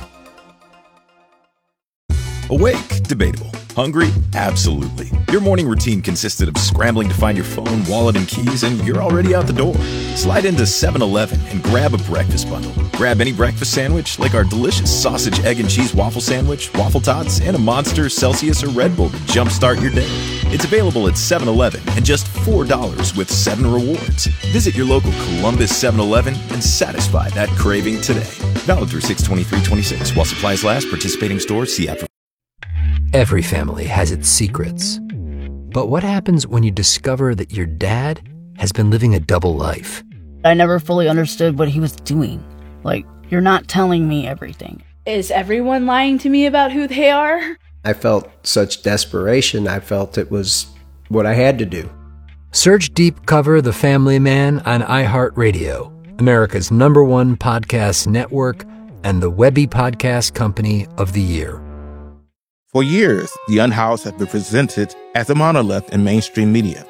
Awake? Debatable. Hungry? Absolutely. Your morning routine consisted of scrambling to find your phone, wallet, and keys, and you're already out the door. Slide into 7-Eleven and grab a breakfast bundle. Grab any breakfast sandwich, like our delicious sausage, egg, and cheese waffle sandwich, waffle tots, and a Monster, Celsius, or Red Bull to jumpstart your day. It's available at 7-Eleven and just $4 with 7 rewards. Visit your local Columbus 7-Eleven and satisfy that craving today. Valid through 6/23/26 while supplies last. Participating stores. See app for. Every family has its secrets. But what happens when you discover that your dad has been living a double life? I never fully understood what he was doing. Like, you're not telling me everything. Is everyone lying to me about who they are? I felt such desperation. I felt it was what I had to do. Search Deep Cover The Family Man on iHeartRadio, America's #1 podcast network and the Webby Podcast Company of the Year. For years, The Unhoused has been presented as a monolith in mainstream media.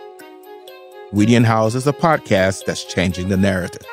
We The Unhoused is a podcast that's changing the narrative.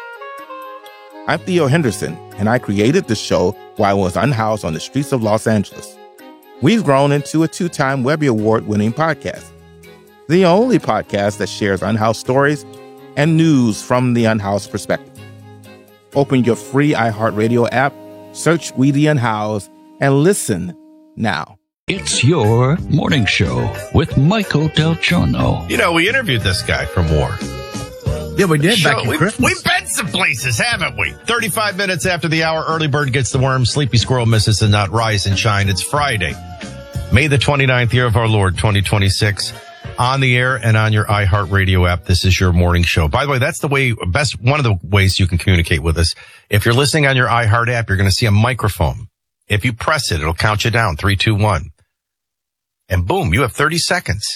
I'm Theo Henderson, and I created the show while I was unhoused on the streets of Los Angeles. We've grown into a 2-time Webby Award-winning podcast. The only podcast that shares unhoused stories and news from the unhoused perspective. Open your free iHeartRadio app, search We The Unhoused, and listen now. It's your morning show with Michael Del Giorno. You know, we interviewed this guy from War. Yeah, we did back in Christmas. We've been some places, haven't we? 35 minutes after the hour, early bird gets the worm, sleepy squirrel misses the nut, rise and shine. It's Friday, May the 29th year of our Lord, 2026. On the air and on your iHeartRadio app, this is your morning show. By the way, that's the way, one of the ways you can communicate with us. If you're listening on your iHeart app, you're going to see a microphone. If you press it, it'll count you down, 3, 2, 1. And boom, you have 30 seconds.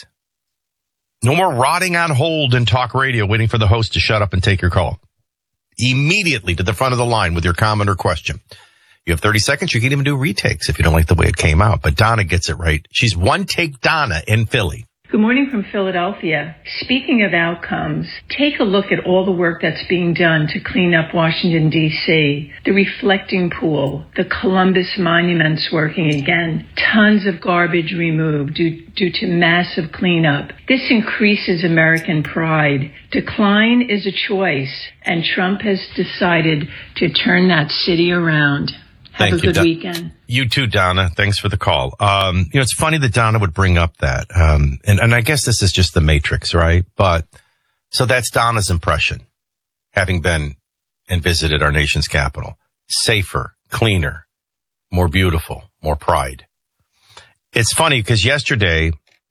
No more rotting on hold in talk radio waiting for the host to shut up and take your call. Immediately to the front of the line with your comment or question. You have 30 seconds. You can even do retakes if you don't like the way it came out. But Donna gets it right. She's one take Donna in Philly. Good morning from Philadelphia. Speaking of outcomes, take a look at all the work that's being done to clean up Washington, D.C. The reflecting pool, the Columbus monuments working again, tons of garbage removed due to massive cleanup. This increases American pride. Decline is a choice, and Trump has decided to turn that city around. Have a good weekend. You too, Donna. Thanks for the call. It's funny that Donna would bring up that. And I guess this is just the Matrix, right? But so that's Donna's impression, having been and visited our nation's capital. Safer, cleaner, more beautiful, more pride. It's funny because yesterday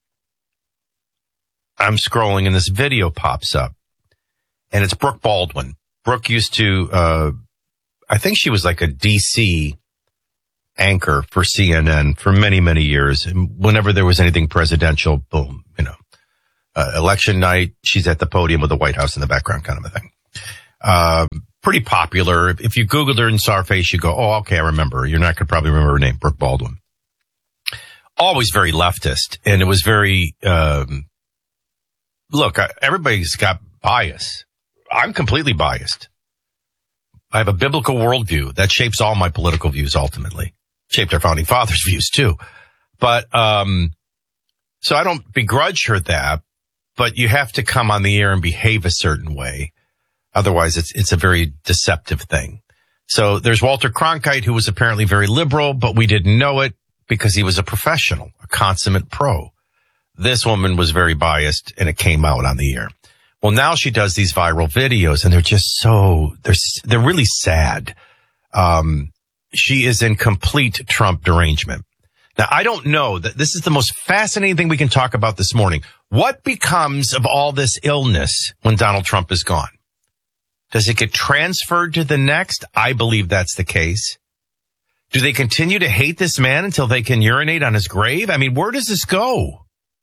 I'm scrolling and this video pops up and it's Brooke Baldwin. Brooke used to, I think she was like a DC anchor for CNN for many, many years. And whenever there was anything presidential, boom, election night, she's at the podium with the White House in the background kind of a thing. Pretty popular. If you Googled her and saw her face, you go, oh, okay, I remember her. You're not going to probably remember her name, Brooke Baldwin. Always very leftist. And it was very, look, everybody's got bias. I'm completely biased. I have a biblical worldview that shapes all my political views ultimately. Shaped our founding fathers' views too. But, so I don't begrudge her that, but you have to come on the air and behave a certain way. Otherwise, it's a very deceptive thing. So there's Walter Cronkite, who was apparently very liberal, but we didn't know it because he was a professional, a consummate pro. This woman was very biased and it came out on the air. Well, now she does these viral videos and they're just they're really sad. She is in complete Trump derangement. Now, I don't know that this is the most fascinating thing we can talk about this morning. What becomes of all this illness when Donald Trump is gone? Does it get transferred to the next? I believe that's the case. Do they continue to hate this man until they can urinate on his grave? I mean, where does this go?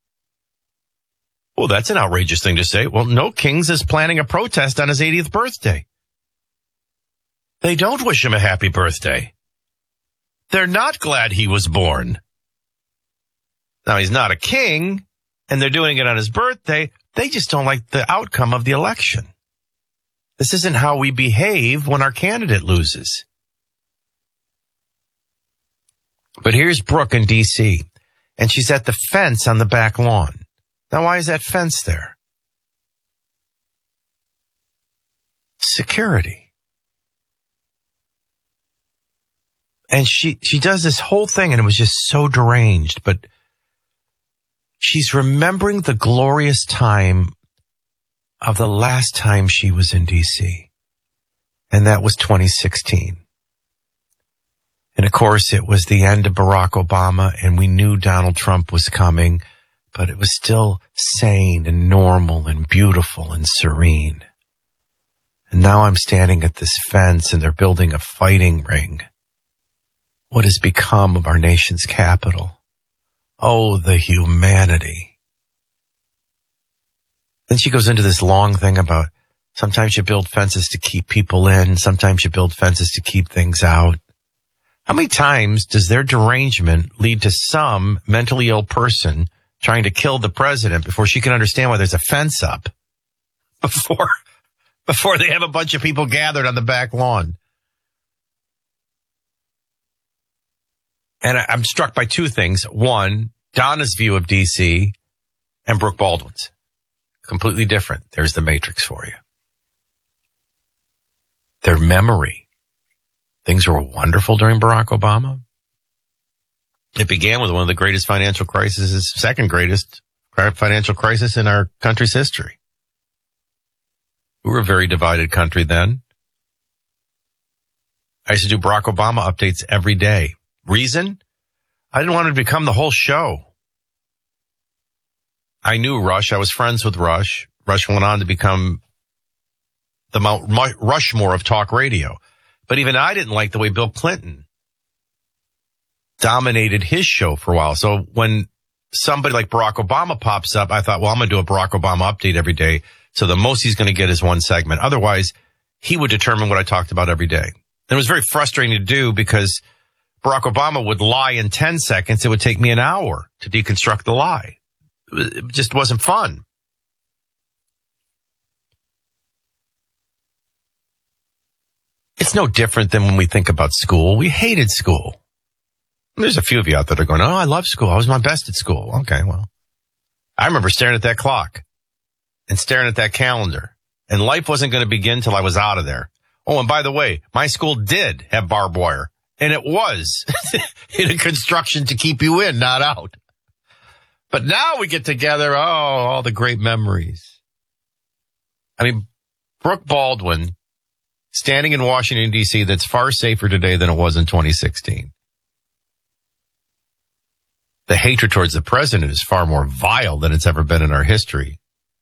Well, that's an outrageous thing to say. Well, no, Kings is planning a protest on his 80th birthday. They don't wish him a happy birthday. They're not glad he was born. Now, he's not a king, and they're doing it on his birthday. They just don't like the outcome of the election. This isn't how we behave when our candidate loses. But here's Brooke in D.C., and she's at the fence on the back lawn. Now, why is that fence there? Security. And she does this whole thing, and it was just so deranged, but she's remembering the glorious time of the last time she was in D.C., and that was 2016. And of course, it was the end of Barack Obama, and we knew Donald Trump was coming, but it was still sane and normal and beautiful and serene. And now I'm standing at this fence, and they're building a fighting ring. What has become of our nation's capital? Oh, the humanity. Then she goes into this long thing about sometimes you build fences to keep people in, sometimes you build fences to keep things out. How many times does their derangement lead to some mentally ill person trying to kill the president before she can understand why there's a fence up before they have a bunch of people gathered on the back lawn? And I'm struck by two things. One, Donna's view of D.C. and Brooke Baldwin's. Completely different. There's the Matrix for you. Their memory. Things were wonderful during Barack Obama. It began with one of the greatest financial crises, second greatest financial crisis in our country's history. We were a very divided country then. I used to do Barack Obama updates every day. Reason? I didn't want it to become the whole show. I knew Rush. I was friends with Rush. Rush went on to become the Mount Rushmore of talk radio. But even I didn't like the way Bill Clinton dominated his show for a while. So when somebody like Barack Obama pops up, I thought, well, I'm going to do a Barack Obama update every day. So the most he's going to get is one segment. Otherwise, he would determine what I talked about every day. And it was very frustrating to do because Barack Obama would lie in 10 seconds. It would take me an hour to deconstruct the lie. just wasn't fun. It's no different than when we think about school. We hated school. There's a few of you out there that are going, oh, I love school. I was my best at school. Okay, well, I remember staring at that clock and staring at that calendar, and life wasn't going to begin till I was out of there. Oh, and by the way, my school did have barbed wire, and it was in a construction to keep you in, not out. But now we get together, all the great memories. I mean, Brooke Baldwin standing in Washington, D.C., that's far safer today than it was in 2016. The hatred towards the president is far more vile than it's ever been in our history.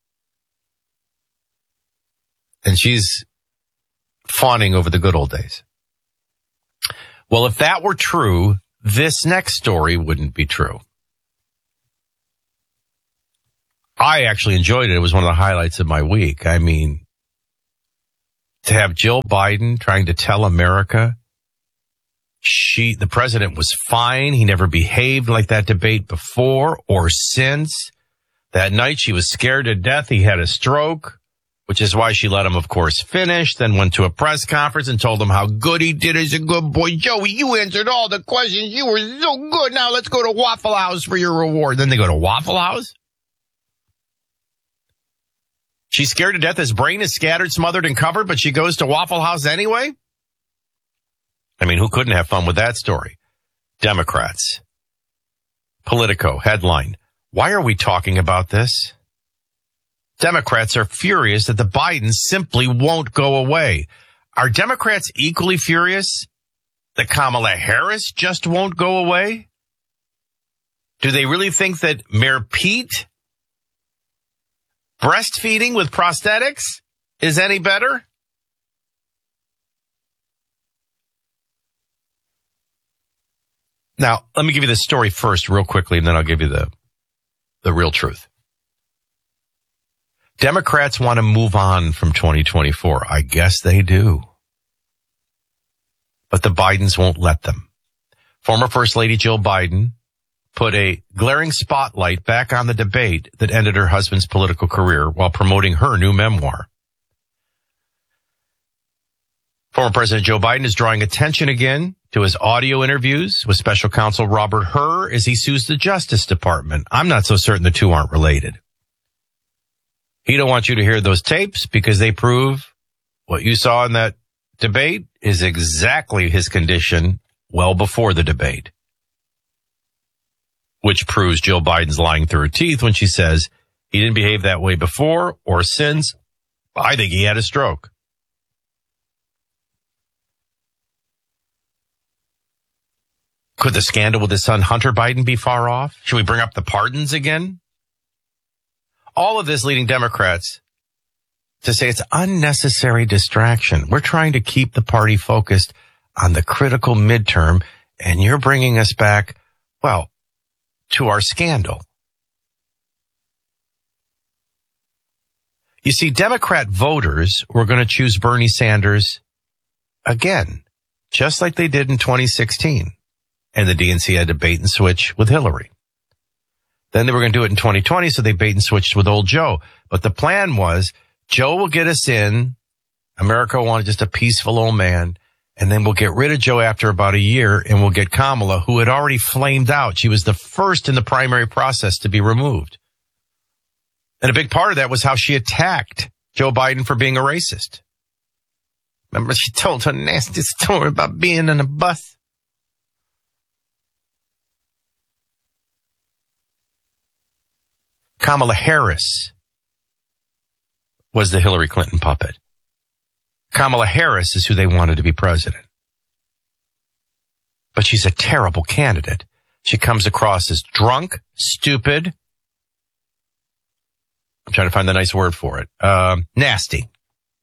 And she's fawning over the good old days. Well, if that were true, this next story wouldn't be true. I actually enjoyed it. It was one of the highlights of my week. I mean, to have Jill Biden trying to tell America the president was fine. He never behaved like that debate before or since. That night she was scared to death. He had a stroke, which is why she let him, of course, finish, then went to a press conference and told him how good he did as a good boy. Joey, you answered all the questions. You were so good. Now let's go to Waffle House for your reward. Then they go to Waffle House. She's scared to death. His brain is scattered, smothered, and covered, but she goes to Waffle House anyway? I mean, who couldn't have fun with that story? Democrats. Politico, headline. Why are we talking about this? Democrats are furious that the Bidens simply won't go away. Are Democrats equally furious that Kamala Harris just won't go away? Do they really think that Mayor Pete breastfeeding with prosthetics is any better? Now, let me give you the story first real quickly, and then I'll give you the real truth. Democrats want to move on from 2024. I guess they do. But the Bidens won't let them. Former First Lady Jill Biden put a glaring spotlight back on the debate that ended her husband's political career while promoting her new memoir. Former President Joe Biden is drawing attention again to his audio interviews with special counsel Robert Hur as he sues the Justice Department. I'm not so certain the two aren't related. He don't want you to hear those tapes because they prove what you saw in that debate is exactly his condition well before the debate, which proves Jill Biden's lying through her teeth when she says he didn't behave that way before or since. I think he had a stroke. Could the scandal with his son Hunter Biden be far off? Should we bring up the pardons again? All of this leading Democrats to say it's unnecessary distraction. We're trying to keep the party focused on the critical midterm, and you're bringing us back, well, to our scandal. You see, Democrat voters were going to choose Bernie Sanders again, just like they did in 2016. And the DNC had to bait and switch with Hillary. Then they were going to do it in 2020, so they bait and switched with old Joe. But the plan was, Joe will get us in. America wanted just a peaceful old man. And then we'll get rid of Joe after about a year, and we'll get Kamala, who had already flamed out. She was the first in the primary process to be removed. And a big part of that was how she attacked Joe Biden for being a racist. Remember, she told her nasty story about being in a bus. Kamala Harris was the Hillary Clinton puppet. Kamala Harris is who they wanted to be president. But she's a terrible candidate. She comes across as drunk, stupid. I'm trying to find the nice word for it. Nasty.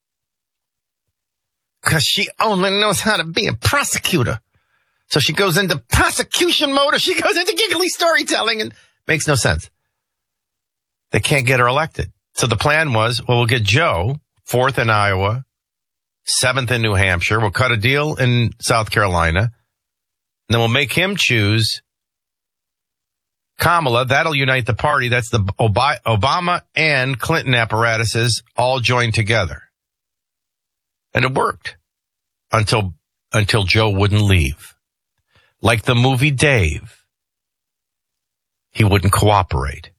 Because she only knows how to be a prosecutor. So she goes into prosecution mode, or she goes into giggly storytelling, and makes no sense. They can't get her elected. So the plan was, well, we'll get Joe, 4th in Iowa, 7th in New Hampshire. We'll cut a deal in South Carolina. And then we'll make him choose Kamala, that'll unite the party. That's the Obama and Clinton apparatuses all joined together. And it worked until Joe wouldn't leave. Like the movie Dave, he wouldn't cooperate.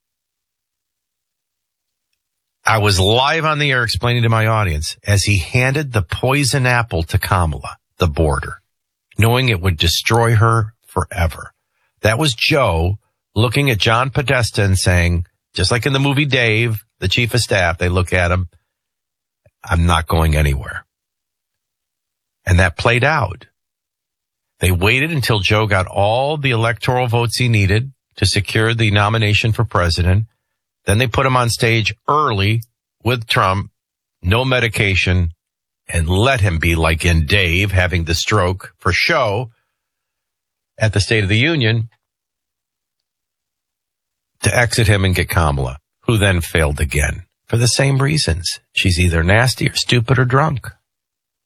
I was live on the air explaining to my audience as he handed the poison apple to Kamala, the border, knowing it would destroy her forever. That was Joe looking at John Podesta and saying, just like in the movie Dave, the chief of staff, they look at him, I'm not going anywhere. And that played out. They waited until Joe got all the electoral votes he needed to secure the nomination for president. Then they put him on stage early with Trump, no medication, and let him be like in Dave, having the stroke for show at the State of the Union, to exit him and get Kamala, who then failed again for the same reasons. She's either nasty or stupid or drunk.